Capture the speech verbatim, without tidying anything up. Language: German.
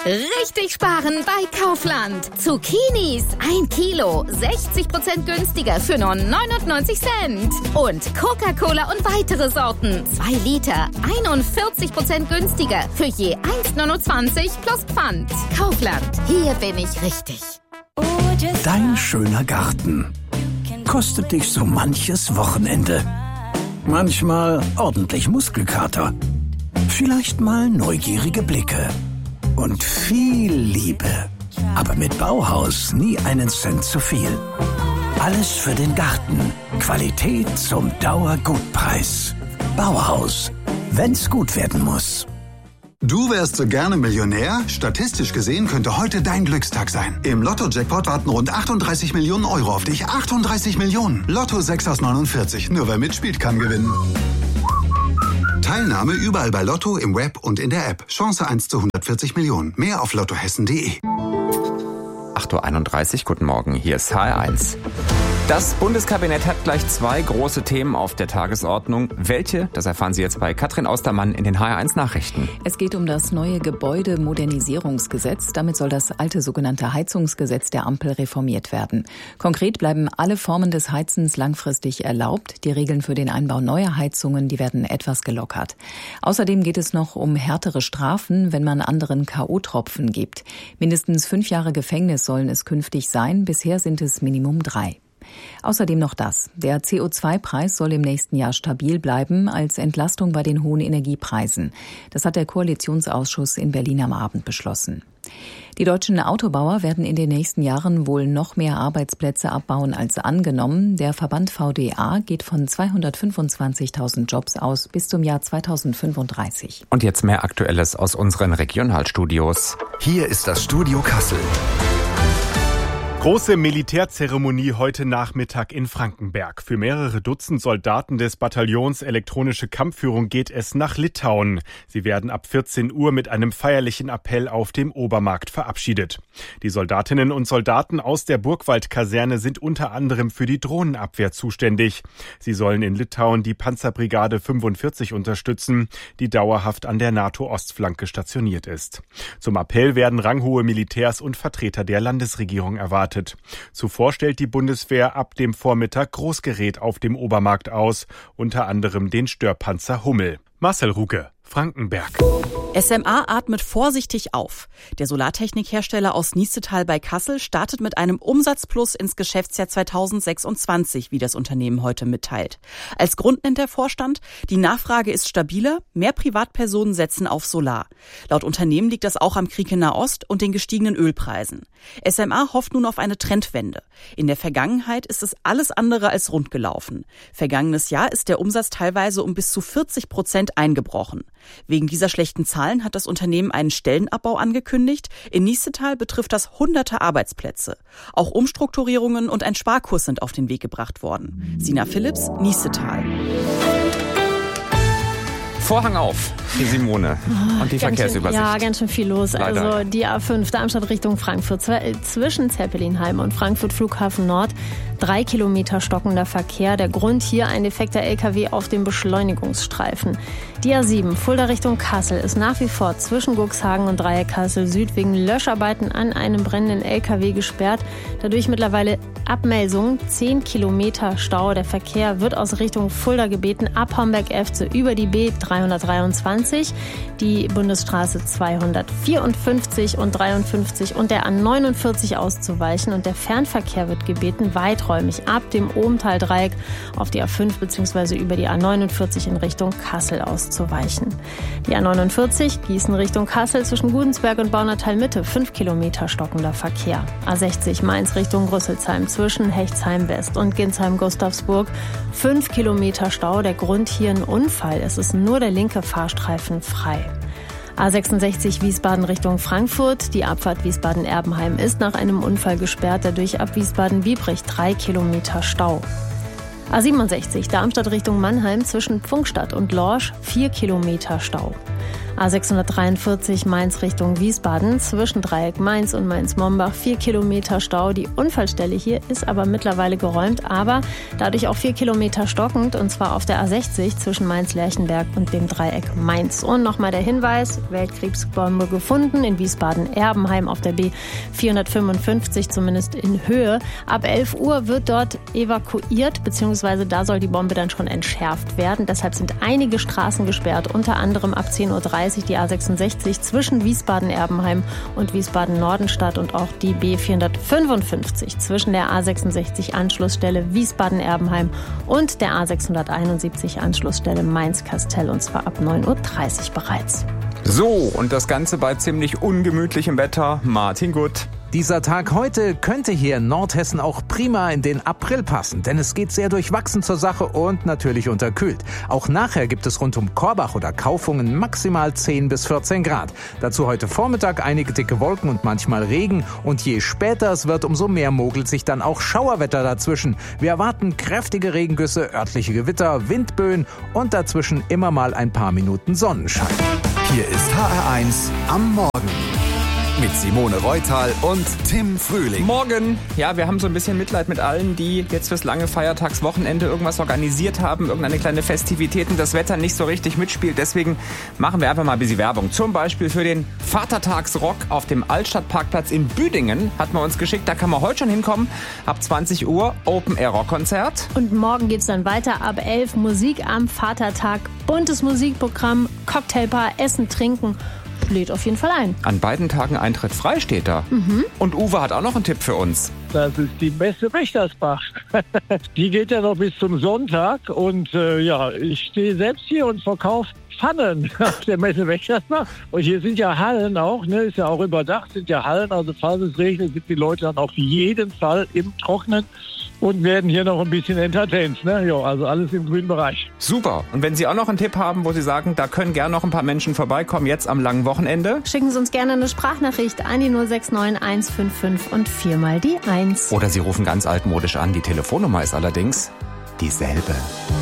Richtig sparen bei Kaufland. Zucchinis ein Kilo, sechzig Prozent günstiger für nur neunundneunzig Cent. Und Coca-Cola und weitere Sorten, zwei Liter, einundvierzig Prozent günstiger für je eins neunundzwanzig plus Pfand. Kaufland, hier bin ich richtig. Dein schöner Garten kostet dich so manches Wochenende. Manchmal ordentlich Muskelkater. Vielleicht mal neugierige Blicke. Und viel Liebe. Aber mit Bauhaus nie einen Cent zu viel. Alles für den Garten. Qualität zum Dauergutpreis. Bauhaus. Wenn's gut werden muss. Du wärst so gerne Millionär? Statistisch gesehen könnte heute dein Glückstag sein. Im Lotto-Jackpot warten rund achtunddreißig Millionen Euro auf dich. achtunddreißig Millionen. Lotto sechs aus neunundvierzig. Nur wer mitspielt, kann gewinnen. Teilnahme überall bei Lotto, im Web und in der App. Chance eins zu hundertvierzig Millionen. Mehr auf lottohessen punkt de. acht Uhr einunddreißig, guten Morgen, hier ist H R eins. Das Bundeskabinett hat gleich zwei große Themen auf der Tagesordnung. Welche? Das erfahren Sie jetzt bei Katrin Austermann in den H R eins Nachrichten. Es geht um das neue Gebäudemodernisierungsgesetz. Damit soll das alte sogenannte Heizungsgesetz der Ampel reformiert werden. Konkret bleiben alle Formen des Heizens langfristig erlaubt. Die Regeln für den Einbau neuer Heizungen, die werden etwas gelockert. Außerdem geht es noch um härtere Strafen, wenn man anderen K O-Tropfen gibt. Mindestens fünf Jahre Gefängnis sollen es künftig sein. Bisher sind es Minimum drei. Außerdem noch das. Der C O zwei Preis soll im nächsten Jahr stabil bleiben als Entlastung bei den hohen Energiepreisen. Das hat der Koalitionsausschuss in Berlin am Abend beschlossen. Die deutschen Autobauer werden in den nächsten Jahren wohl noch mehr Arbeitsplätze abbauen als angenommen. Der Verband V D A geht von zweihundertfünfundzwanzigtausend Jobs aus bis zum Jahr zweitausendfünfunddreißig. Und jetzt mehr Aktuelles aus unseren Regionalstudios. Hier ist das Studio Kassel. Große Militärzeremonie heute Nachmittag in Frankenberg. Für mehrere Dutzend Soldaten des Bataillons Elektronische Kampfführung geht es nach Litauen. Sie werden ab vierzehn Uhr mit einem feierlichen Appell auf dem Obermarkt verabschiedet. Die Soldatinnen und Soldaten aus der Burgwald-Kaserne sind unter anderem für die Drohnenabwehr zuständig. Sie sollen in Litauen die Panzerbrigade fünfundvierzig unterstützen, die dauerhaft an der NATO-Ostflanke stationiert ist. Zum Appell werden ranghohe Militärs und Vertreter der Landesregierung erwartet. Zuvor stellt die Bundeswehr ab dem Vormittag Großgerät auf dem Obermarkt aus, unter anderem den Störpanzer Hummel. Marcel Ruge, Frankenberg. S M A atmet vorsichtig auf. Der Solartechnikhersteller aus Niestetal bei Kassel startet mit einem Umsatzplus ins Geschäftsjahr zweitausendsechsundzwanzig, wie das Unternehmen heute mitteilt. Als Grund nennt der Vorstand, die Nachfrage ist stabiler, mehr Privatpersonen setzen auf Solar. Laut Unternehmen liegt das auch am Krieg in Nahost und den gestiegenen Ölpreisen. S M A hofft nun auf eine Trendwende. In der Vergangenheit ist es alles andere als rund gelaufen. Vergangenes Jahr ist der Umsatz teilweise um bis zu vierzig Prozent eingebrochen. Wegen dieser schlechten Zahlen hat das Unternehmen einen Stellenabbau angekündigt. In Niestetal betrifft das hunderte Arbeitsplätze. Auch Umstrukturierungen und ein Sparkurs sind auf den Weg gebracht worden. Sina Philipps, Niestetal. Vorhang auf, die Simone und die ganz Verkehrsübersicht. Schön, ja, ganz schön viel los. Leider. Also die A fünf Darmstadt Richtung Frankfurt zwischen Zeppelinheim und Frankfurt Flughafen Nord. Drei Kilometer stockender Verkehr. Der Grund hier ein defekter L K W auf dem Beschleunigungsstreifen. Die A sieben Fulda Richtung Kassel ist nach wie vor zwischen Guxhagen und Dreieck Kassel Süd wegen Löscharbeiten an einem brennenden L K W gesperrt. Dadurch mittlerweile Abmelsung, zehn Kilometer Stau. Der Verkehr wird aus Richtung Fulda gebeten, ab Homberg-Efze über die B dreihundertdreiundzwanzig, die Bundesstraße zweihundertvierundfünfzig und dreiundfünfzig und der A neunundvierzig auszuweichen. Und der Fernverkehr wird gebeten, weiträumig ab dem Ohmtal-Dreieck auf die A fünf bzw. über die A neunundvierzig in Richtung Kassel auszuweichen. Die A neunundvierzig Gießen Richtung Kassel zwischen Gudensberg und Baunatal-Mitte, fünf Kilometer stockender Verkehr. A sechzig Mainz Richtung Rüsselsheim zwischen Hechtsheim West und Ginsheim-Gustavsburg, fünf Kilometer Stau. Der Grund hier ein Unfall. Es ist nur der linke Fahrstreifen frei. A sechsundsechzig Wiesbaden Richtung Frankfurt. Die Abfahrt Wiesbaden-Erbenheim ist nach einem Unfall gesperrt. Dadurch ab Wiesbaden-Biebrich drei Kilometer Stau. A siebenundsechzig Darmstadt Richtung Mannheim zwischen Pfungstadt und Lorsch vier Kilometer Stau. A sechshundertdreiundvierzig Mainz Richtung Wiesbaden zwischen Dreieck Mainz und Mainz-Mombach vier Kilometer Stau. Die Unfallstelle hier ist aber mittlerweile geräumt, aber dadurch auch vier Kilometer stockend, und zwar auf der A sechzig zwischen Mainz-Lerchenberg und dem Dreieck Mainz. Und nochmal der Hinweis, Weltkriegsbombe gefunden in Wiesbaden-Erbenheim auf der B vierhundertfünfundfünfzig, zumindest in Höhe. Ab elf Uhr wird dort evakuiert, beziehungsweise da soll die Bombe dann schon entschärft werden. Deshalb sind einige Straßen gesperrt, unter anderem ab zehn Uhr dreißig die A sechsundsechzig zwischen Wiesbaden-Erbenheim und Wiesbaden-Nordenstadt und auch die B vierhundertfünfundfünfzig zwischen der A sechsundsechzig Anschlussstelle Wiesbaden-Erbenheim und der A sechshunderteinundsiebzig Anschlussstelle Mainz-Kastel, und zwar ab neun Uhr dreißig bereits. So, und das Ganze bei ziemlich ungemütlichem Wetter. Martin Gutt. Dieser Tag heute könnte hier in Nordhessen auch prima in den April passen, denn es geht sehr durchwachsen zur Sache und natürlich unterkühlt. Auch nachher gibt es rund um Korbach oder Kaufungen maximal zehn bis vierzehn Grad. Dazu heute Vormittag einige dicke Wolken und manchmal Regen, und je später es wird, umso mehr mogelt sich dann auch Schauerwetter dazwischen. Wir erwarten kräftige Regengüsse, örtliche Gewitter, Windböen und dazwischen immer mal ein paar Minuten Sonnenschein. Hier ist H R eins am Morgen mit Simone Reutal und Tim Frühling. Morgen. Ja, wir haben so ein bisschen Mitleid mit allen, die jetzt fürs lange Feiertagswochenende irgendwas organisiert haben, irgendeine kleine Festivität und das Wetter nicht so richtig mitspielt. Deswegen machen wir einfach mal ein bisschen Werbung. Zum Beispiel für den Vatertagsrock auf dem Altstadtparkplatz in Büdingen hat man uns geschickt. Da kann man heute schon hinkommen. Ab zwanzig Uhr Open-Air-Rock-Konzert. Und morgen geht's dann weiter ab elf Musik am Vatertag. Buntes Musikprogramm, Cocktailbar, Essen, Trinken. Lädt auf jeden Fall ein. An beiden Tagen Eintritt frei steht da. Mhm. Und Uwe hat auch noch einen Tipp für uns. Das ist die Messe Wächtersbach. Die geht ja noch bis zum Sonntag. Und äh, ja, ich stehe selbst hier und verkaufe Pfannen auf der Messe Wächtersbach. Und hier sind ja Hallen auch, ne? Ist ja auch überdacht, sind ja Hallen. Also falls es regnet, sind die Leute dann auf jeden Fall im Trocknen und werden hier noch ein bisschen entertained. Ne? Jo, also alles im grünen Bereich. Super. Und wenn Sie auch noch einen Tipp haben, wo Sie sagen, da können gerne noch ein paar Menschen vorbeikommen, jetzt am langen Wochenende, schicken Sie uns gerne eine Sprachnachricht an die null sechs neun eins fünf fünf und viermal die eins. Oder Sie rufen ganz altmodisch an. Die Telefonnummer ist allerdings dieselbe.